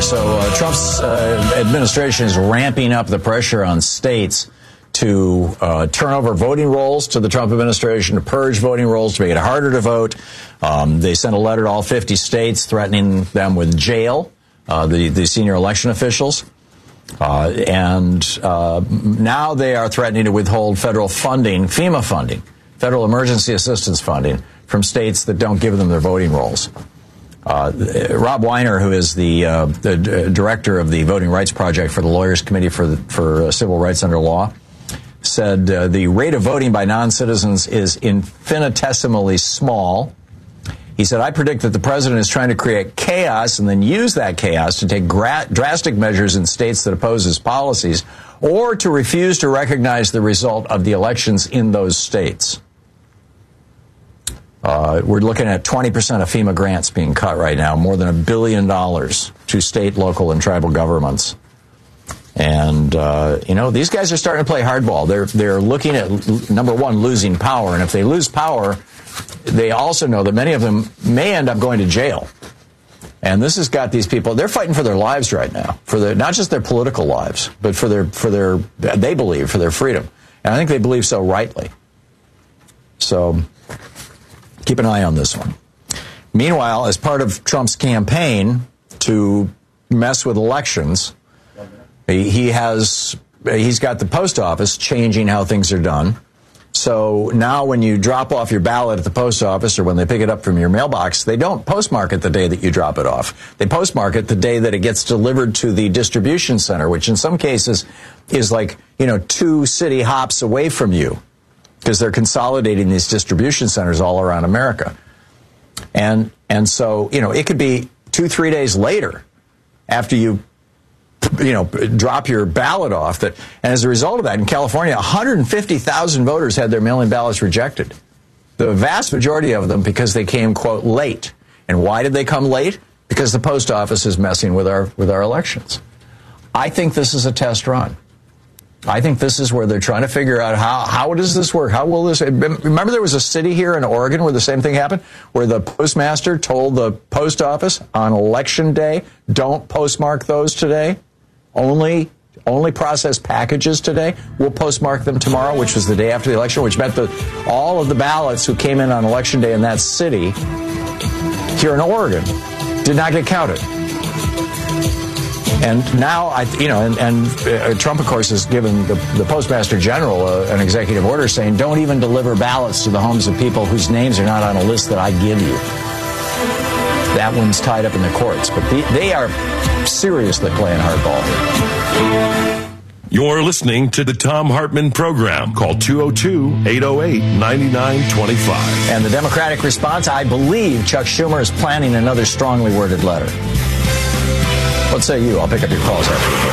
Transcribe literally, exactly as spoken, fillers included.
So uh, Trump's uh, administration is ramping up the pressure on states to uh, turn over voting rolls to the Trump administration, to purge voting rolls, to make it harder to vote. Um, they sent a letter to all fifty states threatening them with jail, uh, the, the senior election officials. Uh, and uh, now they are threatening to withhold federal funding, FEMA funding, federal emergency assistance funding, from states that don't give them their voting rolls. Uh, Rob Weiner, who is the, uh, the d- director of the Voting Rights Project for the Lawyers Committee for, the, for uh, Civil Rights Under Law, said uh, the rate of voting by non-citizens is infinitesimally small. He said, I predict that the president is trying to create chaos and then use that chaos to take gra- drastic measures in states that oppose his policies or to refuse to recognize the result of the elections in those states. Uh, we're looking at twenty percent of FEMA grants being cut right now, more than a billion dollars to state, local, and tribal governments. And, uh, you know, these guys are starting to play hardball. They're, they're looking at, number one, losing power. And if they lose power, they also know that many of them may end up going to jail. And this has got these people, they're fighting for their lives right now, for their, not just their political lives, but for their, for their, they believe, for their freedom. And I think they believe so rightly. So keep an eye on this one. Meanwhile, as part of Trump's campaign to mess with elections, he, he has, he's got the post office changing how things are done. So now when you drop off your ballot at the post office or when they pick it up from your mailbox, they don't postmark it the day that you drop it off. They postmark it the day that it gets delivered to the distribution center, which in some cases is like, you know, two city hops away from you because they're consolidating these distribution centers all around America. And and so, you know, it could be two, three days later after you you know, drop your ballot off. That, and as a result of that, in California, one hundred fifty thousand voters had their mail-in ballots rejected. The vast majority of them because they came, quote, late. And why did they come late? Because the post office is messing with our with our elections. I think this is a test run. I think this is where they're trying to figure out how, how does this work? How will this... Remember there was a city here in Oregon where the same thing happened? Where the postmaster told the post office on election day, don't postmark those today. Only only process packages today. We'll postmark them tomorrow, which was the day after the election, which meant that all of the ballots who came in on election day in that city here in Oregon did not get counted. And now, I, you know, and, and uh, Trump, of course, has given the, the Postmaster General uh, an executive order saying, don't even deliver ballots to the homes of people whose names are not on a list that I give you. That one's tied up in the courts. But the, they are seriously playing hardball here. You're listening to the Thom Hartmann Program. Call two oh two, eight oh eight, nine nine two five. And the Democratic response, I believe Chuck Schumer is planning another strongly worded letter. What say you? I'll pick up your calls after.